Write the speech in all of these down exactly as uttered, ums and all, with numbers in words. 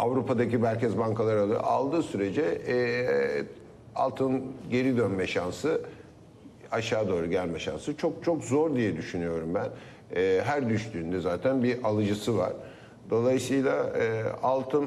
Avrupa'daki merkez bankaları alıyor. Aldığı sürece e, altın geri dönme şansı, aşağı doğru gelme şansı çok çok zor diye düşünüyorum ben. E, her düştüğünde zaten bir alıcısı var. Dolayısıyla e, altın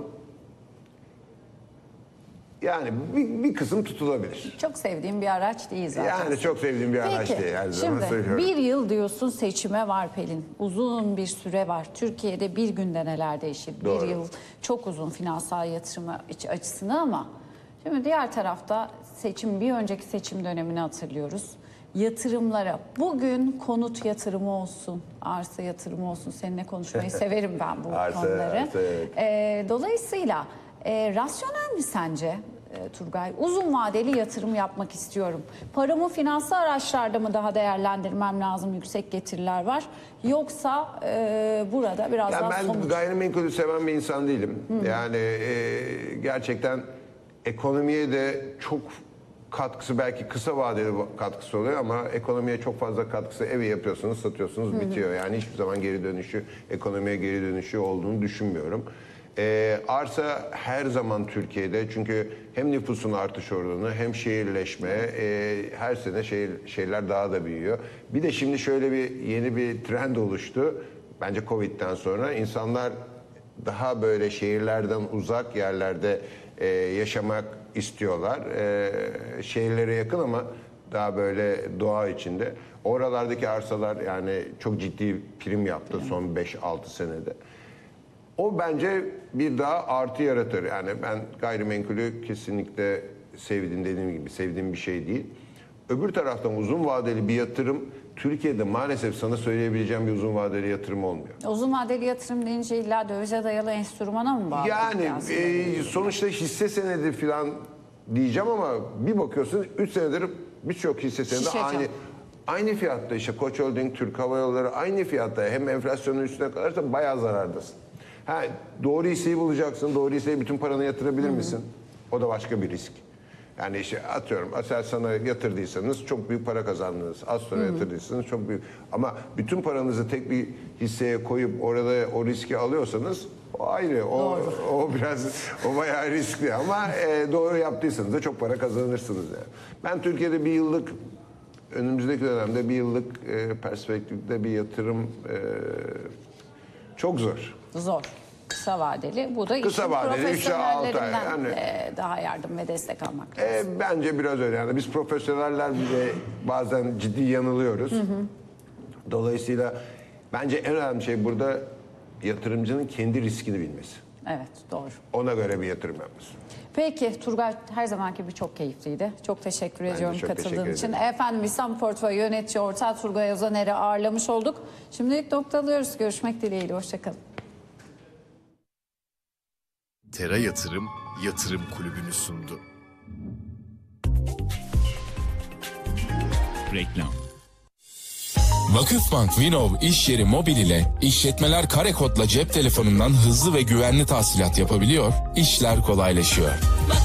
yani bir, bir kısım tutulabilir. Çok sevdiğim bir araç değil zaten. Yani çok sevdiğim bir araç Peki, değil her zaman şimdi söylüyorum. bir yıl diyorsun seçime var Pelin. Uzun bir süre var. Türkiye'de bir günde neler değişir? Doğru. Bir yıl çok uzun finansal yatırım açısından ama şimdi diğer tarafta seçim, bir önceki seçim dönemini hatırlıyoruz. Yatırımlara bugün konut yatırımı olsun, arsa yatırımı olsun, seninle konuşmayı severim ben bu arsa, konuları. Arsa, evet. Ee, dolayısıyla e, rasyonel mi sence e, Turgay? Uzun vadeli yatırım yapmak istiyorum. Paramı finansal araçlarda mı daha değerlendirmem lazım, yüksek getiriler var? Yoksa e, burada biraz Ya daha ben somut. gayrimenkulü seven bir insan değilim. Hı. Yani e, gerçekten ekonomiye de çok katkısı, belki kısa vadeli katkısı oluyor ama ekonomiye çok fazla katkısı, evi yapıyorsunuz, satıyorsunuz, hı hı. bitiyor. Yani hiçbir zaman geri dönüşü, ekonomiye geri dönüşü olduğunu düşünmüyorum. Ee, arsa her zaman Türkiye'de, çünkü hem nüfusun artış oranı hem şehirleşme, e, her sene şehir, şehirler daha da büyüyor. Bir de şimdi şöyle bir yeni bir trend oluştu. Bence Covid'den sonra insanlar daha böyle şehirlerden uzak yerlerde e, yaşamak istiyorlar. E, şehirlere yakın ama daha böyle doğa içinde. Oralardaki arsalar yani çok ciddi prim yaptı son beş altı senede. O bence bir daha artı yaratır. Yani ben gayrimenkulü kesinlikle sevdiğim, dediğim gibi sevdiğim bir şey değil. Öbür taraftan uzun vadeli bir yatırım Türkiye'de maalesef sana söyleyebileceğim bir uzun vadeli yatırım olmuyor. Uzun vadeli yatırım deyince illa dövize dayalı enstrümana mı bağlı? Yani e, sonuçta hisse senedi falan diyeceğim ama bir bakıyorsun üç senedir birçok hisse senedi Şişe aynı can. aynı fiyatta, işte Koç Holding, Türk Hava Yolları aynı fiyatta, hem enflasyonun üstüne kalırsa bayağı zarardasın. Ha, doğru hisseyi bulacaksın, doğru hisseye bütün paranı yatırabilir misin? O da başka bir risk. Yani işte atıyorum, Aselsan'a yatırdıysanız çok büyük para kazandınız. Az sonra Hı-hı. yatırdıysanız çok büyük. Ama bütün paranızı tek bir hisseye koyup orada o riski alıyorsanız o ayrı. O, o biraz o bayağı riskli ama e, doğru yaptıysanız da çok para kazanırsınız yani. Ben Türkiye'de bir yıllık, önümüzdeki dönemde bir yıllık e, perspektifte bir yatırım e, çok zor. Zor. Kısa vadeli. Bu da Kısa işin vadeli, üç ay, altı ay. profesyonellerinden Yani, e, daha yardım ve destek almak e, lazım. bence biraz öyle. Yani biz profesyoneller bile bazen ciddi yanılıyoruz. Hı hı. Dolayısıyla bence en önemli şey burada yatırımcının kendi riskini bilmesi. Evet, doğru. Ona göre bir yatırım yapması. Peki Turgay, her zamanki gibi çok keyifliydi. Çok teşekkür Ben ediyorum çok katıldığın teşekkür için. ederim. Efendim İstanbul Portföy Yönetici Ortağı Turgay Özaner'i ağırlamış olduk. Şimdilik noktalıyoruz. Görüşmek dileğiyle. Hoşçakalın. Tera Yatırım, Yatırım Kulübü'nü sundu. Reklam. Vakıfbank Vinov iş yeri mobil ile işletmeler kare kodla cep telefonundan hızlı ve güvenli tahsilat yapabiliyor, işler kolaylaşıyor.